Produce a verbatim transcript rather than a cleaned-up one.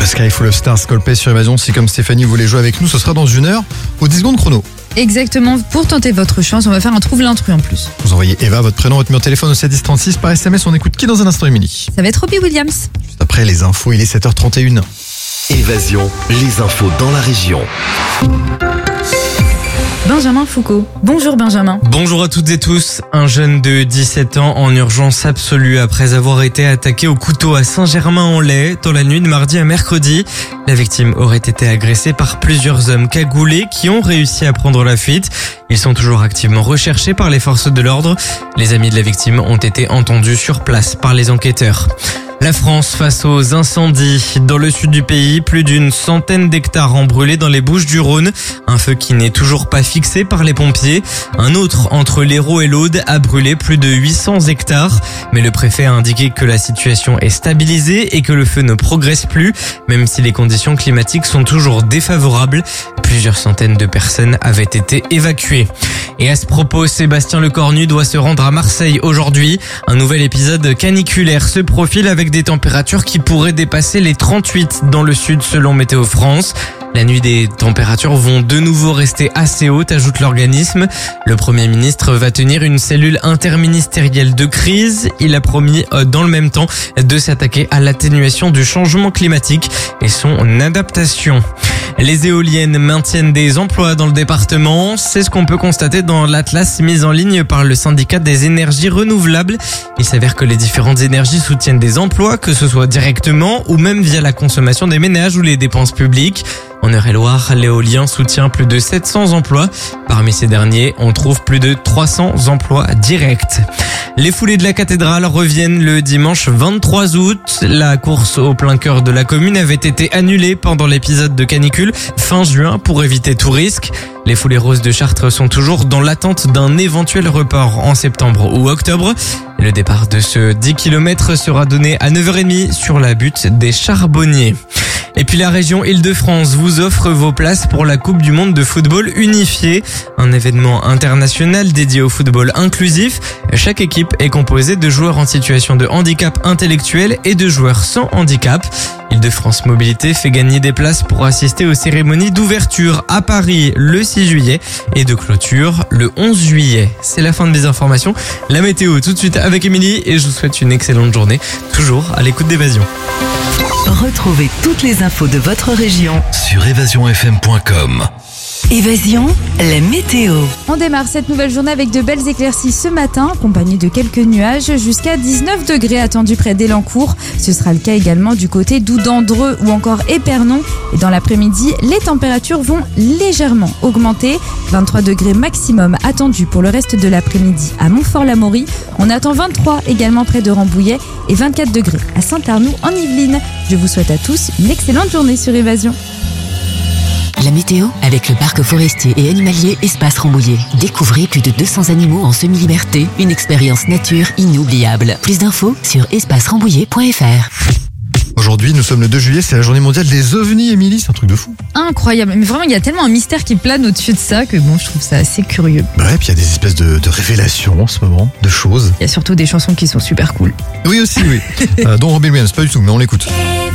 Sky Full of Stars, Coldplay sur Évasion. Si comme Stéphanie vous voulez jouer avec nous, ce sera dans une heure au dix secondes chrono. Exactement, pour tenter votre chance, on va faire un trouve l'intrus en plus. Vous envoyez Eva, votre prénom, votre numéro de téléphone au sept dix trente-six. Par S M S, on écoute qui dans un instant, Émilie? Ça va être Robbie Williams. Juste après les infos, il est sept heures trente et une. Évasion, les infos dans la région. Benjamin Foucault. Bonjour Benjamin. Bonjour à toutes et tous. Un jeune de dix-sept ans en urgence absolue après avoir été attaqué au couteau à Saint-Germain-en-Laye dans la nuit de mardi à mercredi. La victime aurait été agressée par plusieurs hommes cagoulés qui ont réussi à prendre la fuite. Ils sont toujours activement recherchés par les forces de l'ordre. Les amis de la victime ont été entendus sur place par les enquêteurs. La France face aux incendies. Dans le sud du pays, plus d'une centaine d'hectares ont brûlé dans les Bouches-du-Rhône. Un feu qui n'est toujours pas fixé par les pompiers. Un autre, entre l'Hérault et l'Aude, a brûlé plus de huit cents hectares. Mais le préfet a indiqué que la situation est stabilisée et que le feu ne progresse plus, même si les conditions climatiques sont toujours défavorables. Plusieurs centaines de personnes avaient été évacuées. Et à ce propos, Sébastien Lecornu doit se rendre à Marseille aujourd'hui. Un nouvel épisode caniculaire se profile avec des températures qui pourraient dépasser les trente-huit dans le sud selon Météo France. La nuit, des températures vont de nouveau rester assez hautes, ajoute l'organisme. Le Premier ministre va tenir une cellule interministérielle de crise. Il a promis dans le même temps de s'attaquer à l'atténuation du changement climatique et son adaptation. Les éoliennes maintiennent des emplois dans le département. C'est ce qu'on peut constater dans l'atlas mis en ligne par le syndicat des énergies renouvelables. Il s'avère que les différentes énergies soutiennent des emplois, que ce soit directement ou même via la consommation des ménages ou les dépenses publiques. En Eure-et-Loire, l'éolien soutient plus de sept cents emplois. Parmi ces derniers, on trouve plus de trois cents emplois directs. Les foulées de la cathédrale reviennent le dimanche vingt-trois août. La course au plein cœur de la commune avait été annulée pendant l'épisode de canicule fin juin pour éviter tout risque. Les foulées roses de Chartres sont toujours dans l'attente d'un éventuel report en septembre ou octobre. Le départ de ce dix kilomètres sera donné à neuf heures trente sur la butte des Charbonniers. Et puis la région Île-de-France vous offre vos places pour la Coupe du Monde de football unifié, un événement international dédié au football inclusif. Chaque équipe est composée de joueurs en situation de handicap intellectuel et de joueurs sans handicap. Île-de-France Mobilité fait gagner des places pour assister aux cérémonies d'ouverture à Paris le six juillet et de clôture le onze juillet. C'est la fin de mes informations. La météo tout de suite avec Émilie et je vous souhaite une excellente journée, toujours à l'écoute d'Évasion. Retrouvez toutes les infos de votre région Sur évasion f m point com. Évasion, la météo. On démarre cette nouvelle journée avec de belles éclaircies ce matin, accompagnées de quelques nuages, jusqu'à dix-neuf degrés attendus près d'Élancourt. Ce sera le cas également du côté d'Oudandreux ou encore Épernon. Et dans l'après-midi, les températures vont légèrement augmenter. vingt-trois degrés maximum attendus pour le reste de l'après-midi à Montfort-l'Amaury. On attend vingt-trois également près de Rambouillet et vingt-quatre degrés à Saint-Arnoux en Yvelines. Je vous souhaite à tous une excellente journée sur Évasion. La météo avec le parc forestier et animalier Espace Rambouillet. Découvrez plus de deux cents animaux en semi-liberté, une expérience nature inoubliable. Plus d'infos sur espace rambouillet point f r. Aujourd'hui, nous sommes le deux juillet, c'est la journée mondiale des ovnis, Émilie, c'est un truc de fou. Incroyable, mais vraiment il y a tellement un mystère qui plane au-dessus de ça que bon, je trouve ça assez curieux. Ouais, puis il y a des espèces de, de révélations en ce moment, de choses. Il y a surtout des chansons qui sont super cool. Oui aussi, oui. euh, dont Robbie Williams, pas du tout, mais on l'écoute.